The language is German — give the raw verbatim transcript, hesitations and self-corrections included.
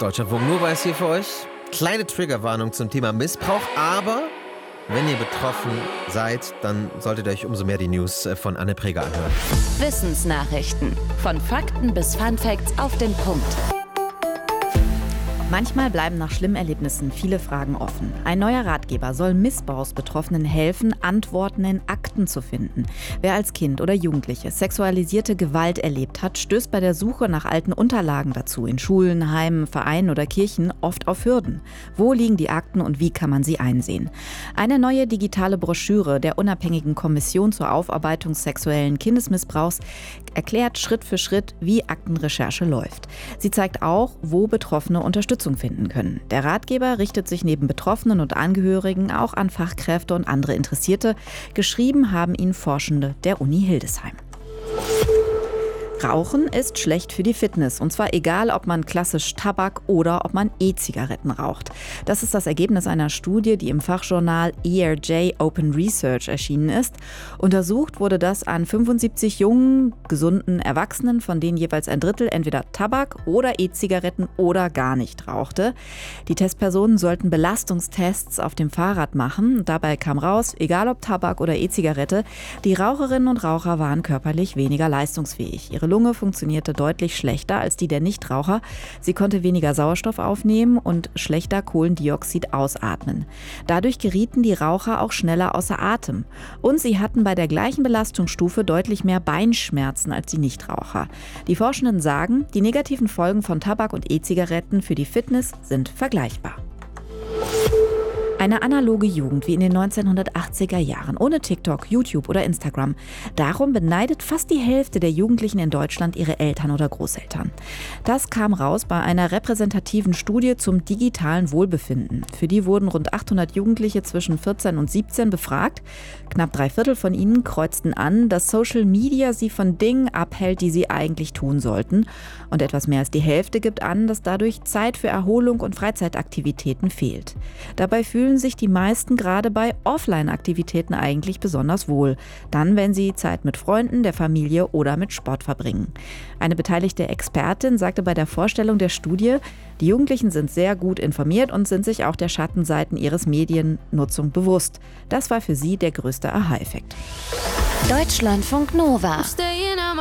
Deutschlandfunk Nova ist hier für euch. Kleine Triggerwarnung zum Thema Missbrauch, aber wenn ihr betroffen seid, dann solltet ihr euch umso mehr die News von Anne Preger anhören. Wissensnachrichten. Von Fakten bis Funfacts auf den Punkt. Manchmal bleiben nach schlimmen Erlebnissen viele Fragen offen. Ein neuer Ratgeber soll Missbrauchsbetroffenen helfen, Antworten in Akten zu finden. Wer als Kind oder Jugendliche sexualisierte Gewalt erlebt hat, stößt bei der Suche nach alten Unterlagen dazu in Schulen, Heimen, Vereinen oder Kirchen oft auf Hürden. Wo liegen die Akten und wie kann man sie einsehen? Eine neue digitale Broschüre der unabhängigen Kommission zur Aufarbeitung sexuellen Kindesmissbrauchs erklärt Schritt für Schritt, wie Aktenrecherche läuft. Sie zeigt auch, wo Betroffene Unterstützung finden können. Der Ratgeber richtet sich neben Betroffenen und Angehörigen auch an Fachkräfte und andere Interessierte. Geschrieben haben ihn Forschende der Uni Hildesheim. Rauchen ist schlecht für die Fitness. Und zwar egal, ob man klassisch Tabak oder ob man E-Zigaretten raucht. Das ist das Ergebnis einer Studie, die im Fachjournal E R J Open Research erschienen ist. Untersucht wurde das an fünfundsiebzig jungen, gesunden Erwachsenen, von denen jeweils ein Drittel entweder Tabak oder E-Zigaretten oder gar nicht rauchte. Die Testpersonen sollten Belastungstests auf dem Fahrrad machen. Dabei kam raus, egal ob Tabak oder E-Zigarette, die Raucherinnen und Raucher waren körperlich weniger leistungsfähig. Ihre Lunge funktionierte deutlich schlechter als die der Nichtraucher. Sie konnte weniger Sauerstoff aufnehmen und schlechter Kohlendioxid ausatmen. Dadurch gerieten die Raucher auch schneller außer Atem. Und sie hatten bei der gleichen Belastungsstufe deutlich mehr Beinschmerzen als die Nichtraucher. Die Forschenden sagen, die negativen Folgen von Tabak und E-Zigaretten für die Fitness sind vergleichbar. Eine analoge Jugend wie in den neunzehnhundertachtziger Jahren, ohne TikTok, YouTube oder Instagram. Darum beneidet fast die Hälfte der Jugendlichen in Deutschland ihre Eltern oder Großeltern. Das kam raus bei einer repräsentativen Studie zum digitalen Wohlbefinden. Für die wurden rund achthundert Jugendliche zwischen vierzehn und siebzehn befragt. Knapp drei Viertel von ihnen kreuzten an, dass Social Media sie von Dingen abhält, die sie eigentlich tun sollten. Und etwas mehr als die Hälfte gibt an, dass dadurch Zeit für Erholung und Freizeitaktivitäten fehlt. Dabei fühlen sich die meisten gerade bei Offline-Aktivitäten eigentlich besonders wohl. Dann, wenn sie Zeit mit Freunden, der Familie oder mit Sport verbringen. Eine beteiligte Expertin sagte bei der Vorstellung der Studie, die Jugendlichen sind sehr gut informiert und sind sich auch der Schattenseiten ihres Mediennutzung bewusst. Das war für sie der größte Aha-Effekt. Deutschlandfunk Nova.